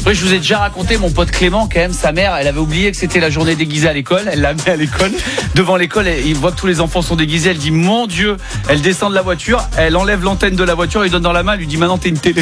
Oui, je vous ai déjà raconté, mon pote Clément, quand même, sa mère, elle avait oublié que c'était la journée déguisée à l'école. Elle l'a mis à l'école. Devant l'école, il voit que tous les enfants sont déguisés. Elle dit, mon Dieu, elle descend de la voiture, elle enlève l'antenne de la voiture, elle lui donne dans la main, elle lui dit, maintenant t'es une télé.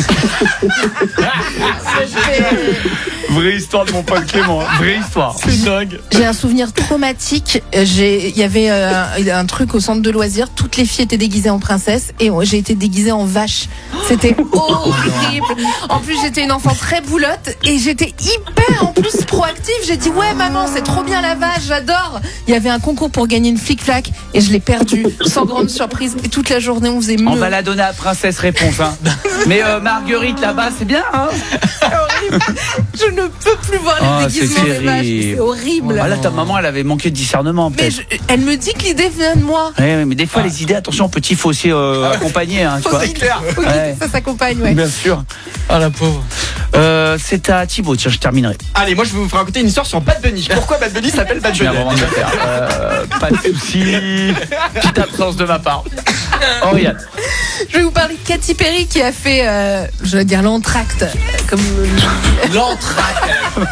Vraie histoire de mon pote Clément, hein. Vraie histoire. C'est dingue. J'ai un souvenir traumatique. Il y avait un truc au centre de loisirs. Toutes les filles étaient déguisées en princesse et j'ai été déguisée en vache. C'était horrible. En plus, j'étais une enfant très boulotte et j'étais hyper en plus proactive. J'ai dit ouais maman, c'est trop bien la vache, j'adore. Il y avait un concours pour gagner une flic-flac et je l'ai perdu sans grande surprise. Et toute la journée, on faisait mieux. On va la donner à Princesse Réponse. Hein. Mais Marguerite là-bas, c'est bien. Hein. Je ne peux plus voir les déguisements des vaches. C'est horrible. Ah, là, ta maman, elle avait manqué de discernement. Mais elle me dit que l'idée vient de moi. Ouais, mais des fois, les idées, attention, petit, faut aussi accompagner. Hein, tu vois. C'est clair. Ça s'accompagne, ouais. Bien sûr. Ah, la pauvre. C'est à Thibaut, tiens, je terminerai. Allez, moi je vais vous raconter une histoire sur Bad Bunny. Pourquoi Bad Bunny s'appelle Bad Bunny? Pas de soucis. Petite absence de ma part. Oriane. Je vais vous parler de Katy Perry qui a fait, je vais dire l'entracte. Comme l'entracte.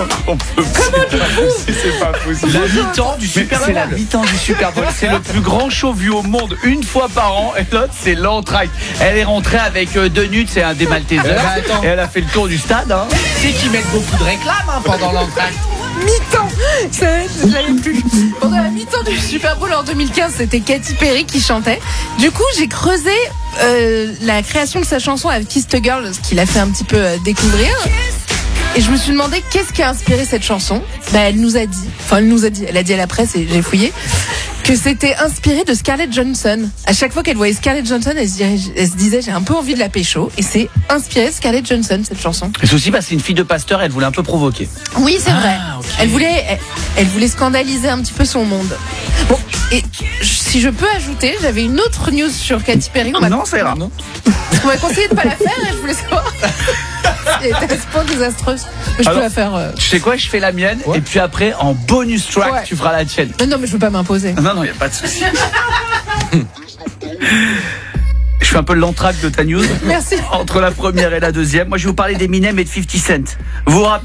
C'est pas possible. La mi-temps du Super Bowl. C'est la mi-temps du Super Bowl. C'est le plus grand show vu au monde une fois par an. Et l'autre, c'est l'entracte. Elle est rentrée avec deux nudes, c'est un démaltaiser. Et elle a fait le tour du stade. Hein. C'est qu'ils mettent beaucoup de réclames hein, pendant l'entracte. Mi-temps, je l'avais plus. Pendant la mi-temps du Super Bowl en 2015, c'était Katy Perry qui chantait. Du coup, j'ai creusé la création de sa chanson avec Kiss the Girl, ce qui l'a fait un petit peu découvrir. Et je me suis demandé qu'est-ce qui a inspiré cette chanson. Elle nous a dit, elle a dit à la presse et j'ai fouillé, que c'était inspiré de Scarlett Johansson. À chaque fois qu'elle voyait Scarlett Johansson, elle se disait j'ai un peu envie de la pécho. Et c'est inspiré de Scarlett Johansson, cette chanson. Et c'est aussi parce que c'est une fille de pasteur, elle voulait un peu provoquer. Oui, c'est vrai. Okay. Elle voulait scandaliser un petit peu son monde. Bon, et si je peux ajouter, j'avais une autre news sur Katy Perry. Non, c'est rare. On m'a conseillé de pas la faire et je voulais savoir. Elle était à ce point désastreuse. Mais je peux la faire. Tu sais quoi, je fais la mienne et puis après, en bonus track, tu feras la tienne. Mais non, mais je veux pas m'imposer. Non, il n'y a pas de souci. Je fais un peu l'entracte de ta news. Merci. Entre la première et la deuxième. Moi, je vais vous parler d'Eminem et de 50 Cent. Vous vous rappelez